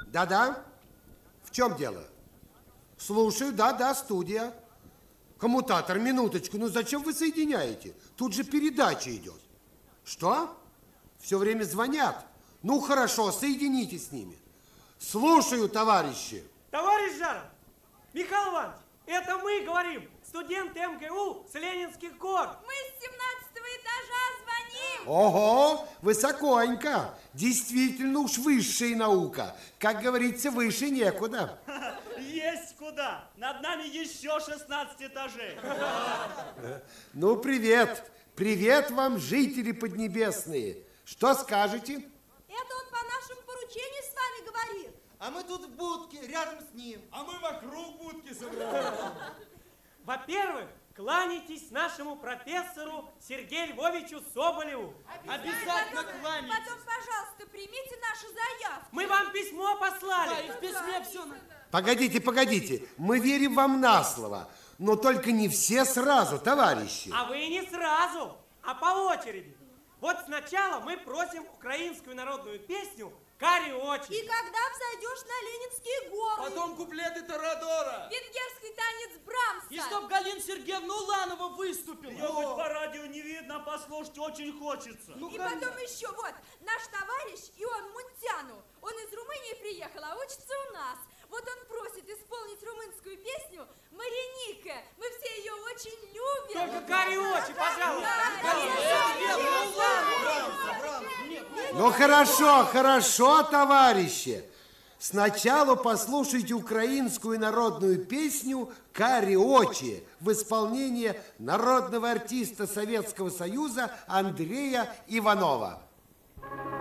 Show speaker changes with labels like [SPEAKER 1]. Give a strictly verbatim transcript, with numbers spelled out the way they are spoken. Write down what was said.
[SPEAKER 1] Да-да. В чем дело? Слушаю, да-да, студия. Коммутатор, минуточку, ну зачем вы соединяете? Тут же передача идет. Что? Все время звонят. Ну хорошо, соедините с ними. Слушаю, товарищи.
[SPEAKER 2] Товарищ Жаров, Михаил Иванович, это мы говорим, студенты эм гэ у с Ленинских гор.
[SPEAKER 3] Мы с семнадцатого этажа звоним.
[SPEAKER 1] Ого, высоконько. Действительно уж высшая наука. Как говорится, выше некуда.
[SPEAKER 4] Есть куда. Над нами еще шестнадцать этажей.
[SPEAKER 1] Ну, привет. Привет вам, жители поднебесные. Что скажете?
[SPEAKER 3] Это он по нашему поручению с вами говорит.
[SPEAKER 5] А мы тут в будке, рядом с ним.
[SPEAKER 6] А мы вокруг будки собрались.
[SPEAKER 2] Во-первых, кланяйтесь нашему профессору Сергею Львовичу Соболеву.
[SPEAKER 4] Обязательно
[SPEAKER 3] потом,
[SPEAKER 4] кланяйтесь.
[SPEAKER 3] Потом, пожалуйста, примите нашу заявку.
[SPEAKER 2] Мы вам письмо послали.
[SPEAKER 4] Да, и в письме все.
[SPEAKER 1] Погодите, погодите. Мы верим вам на слово. Но только не все сразу, товарищи.
[SPEAKER 2] А вы не сразу, а по очереди. Вот сначала мы просим украинскую народную песню «Кариочи».
[SPEAKER 3] И когда взойдешь на Ленинские горы.
[SPEAKER 6] Потом куплеты Торадора.
[SPEAKER 3] Венгерский танец Брамса.
[SPEAKER 4] И чтоб Галина Сергеевна Уланова выступила.
[SPEAKER 6] Ее хоть по радио не видно, а послушать очень хочется.
[SPEAKER 4] Ну,
[SPEAKER 3] И
[SPEAKER 4] конечно.
[SPEAKER 3] потом еще вот, наш товарищ Ион Мунтяну, он из Румынии приехал, а учится у нас. Вот он просит исполнить румынскую песню «Мариника». Мы все ее очень любим.
[SPEAKER 2] Только «Кариочи», пожалуйста.
[SPEAKER 1] Ну хорошо, хорошо, товарищи. Сначала послушайте украинскую народную песню «Кариочи» в исполнении народного артиста Советского Союза Андрея Иванова.